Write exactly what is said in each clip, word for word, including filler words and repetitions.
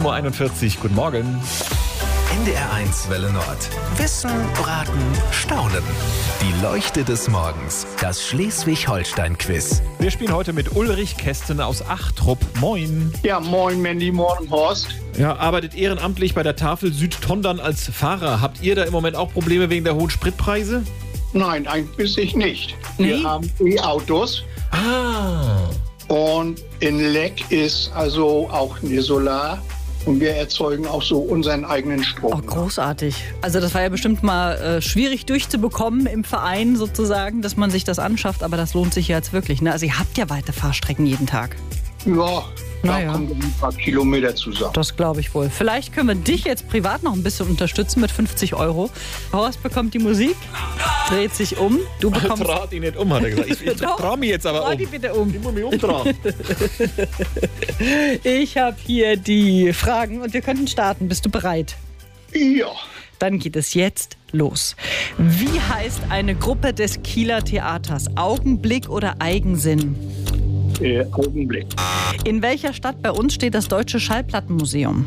sieben Uhr einundvierzig. Guten Morgen. N D R eins Welle Nord. Wissen, Raten, Staunen. Die Leuchte des Morgens. Das Schleswig-Holstein-Quiz. Wir spielen heute mit Ulrich Kästen aus Achtrup. Moin. Ja, moin Mandy, moin Horst. Ja, arbeitet ehrenamtlich bei der Tafel Südtondern als Fahrer. Habt ihr da im Moment auch Probleme wegen der hohen Spritpreise? Nein, eigentlich nicht. Nee? Wir haben E-Autos Ah. und in Leck ist also auch eine Solar. Und wir erzeugen auch so unseren eigenen Strom. Oh, großartig. Also das war ja bestimmt mal äh, schwierig durchzubekommen im Verein sozusagen, dass man sich das anschafft, aber das lohnt sich ja jetzt wirklich. Ne? Also ihr habt ja weite Fahrstrecken jeden Tag. Ja, da Naja. kommen ein paar Kilometer zusammen. Das glaube ich wohl. Vielleicht können wir dich jetzt privat noch ein bisschen unterstützen mit fünfzig Euro. Horst bekommt die Musik, dreht sich um. Du bekommst... Draht ihn nicht um, hat er gesagt. Ich, ich Doch. trau mich jetzt aber Dreh um. die bitte um. Ich muss mich umdrehen. Ich habe hier die Fragen und wir könnten starten. Bist du bereit? Ja, Dann geht es jetzt los. Wie heißt eine Gruppe des Kieler Theaters? Augenblick oder Eigensinn? äh, Augenblick. In welcher Stadt bei uns steht das Deutsche Schallplattenmuseum?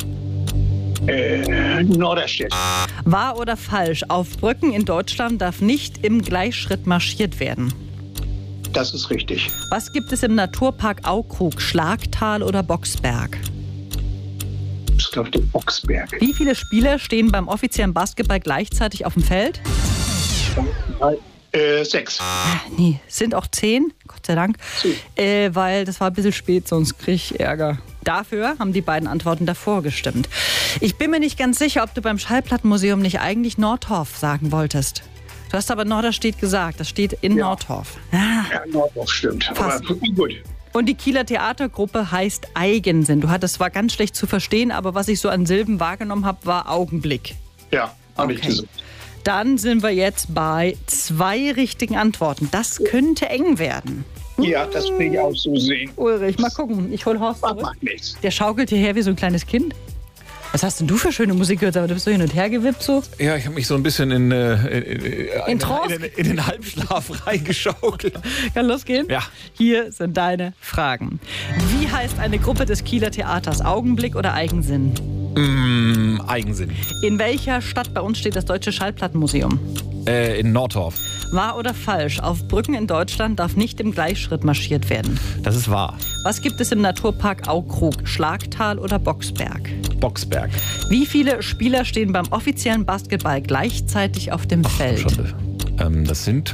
Äh, Norderstedt. Wahr oder falsch? Auf Brücken in Deutschland darf nicht im Gleichschritt marschiert werden. Das ist richtig. Was gibt es im Naturpark Aukrug? Schlagtal oder Boxberg? Das ist, glaube ich, der Boxberg. Wie viele Spieler stehen beim offiziellen Basketball gleichzeitig auf dem Feld? Äh, sechs. Nee, sind auch zehn, Gott sei Dank, Zehn. äh, weil das war ein bisschen spät, sonst krieg ich Ärger. Dafür haben die beiden Antworten davor gestimmt. Ich bin mir nicht ganz sicher, ob du beim Schallplattenmuseum nicht eigentlich Nordhorf sagen wolltest. Du hast aber Norderstedt gesagt, das steht in Ja. Nordhorf. Ah. Ja, Nordorf stimmt. Fast. Aber gut. Und die Kieler Theatergruppe heißt Eigensinn. Du hattest, war ganz schlecht zu verstehen, aber was ich so an Silben wahrgenommen habe, war Augenblick. Ja, habe ich Okay. gesagt. Dann sind wir jetzt bei zwei richtigen Antworten. Das könnte eng werden. Ja, das will ich auch so sehen. Ulrich, mal gucken. Ich hol Horst Das zurück. macht nichts. Der schaukelt hierher wie so ein kleines Kind. Was hast denn du für schöne Musik gehört? Aber du bist so hin und her gewippt so. Ja, ich habe mich so ein bisschen in, äh, in, in, In Trance? in, in den Halbschlaf reingeschaukelt. Kann losgehen? Ja. Hier sind deine Fragen. Wie heißt eine Gruppe des Kieler Theaters? Augenblick oder Eigensinn? Mm, Eigensinn. In welcher Stadt bei uns steht das Deutsche Schallplattenmuseum? Äh, in Nordhorf. Wahr oder falsch? Auf Brücken in Deutschland darf nicht im Gleichschritt marschiert werden. Das ist wahr. Was gibt es im Naturpark Aukrug? Schlagtal oder Boxberg? Boxberg. Wie viele Spieler stehen beim offiziellen Basketball gleichzeitig auf dem Feld? Schon, ähm, das sind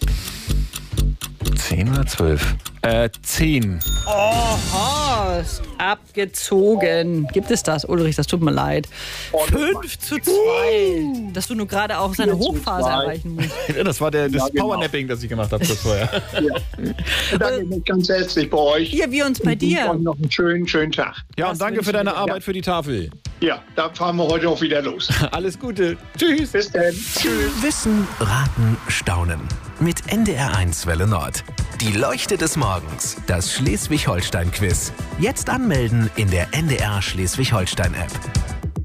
zehn oder zwölf? Äh, zehn. Oh, Horst, abgezogen. Gibt es das, Ulrich? Das tut mir leid. Fünf zu zwei. Dass du nur gerade auch seine Vier zu Hochphase zwei. erreichen musst. Das war der, das Ja, genau. Powernapping, das ich gemacht habe kurz vorher. Ich bedanke mich ganz herzlich bei euch. Hier, wir uns bei Und dir. noch einen schönen, schönen Tag. Ja, Das und danke wünschen für deine wir. Arbeit für die Tafel. Ja, da fahren wir heute auch wieder los. Alles Gute. Tschüss. Bis dann. Tschüss. Wissen, Raten, Staunen. Mit N D R eins Welle Nord. Die Leuchte des Morgens. Das Schleswig-Holstein-Quiz. Jetzt anmelden in der N D R Schleswig-Holstein-App.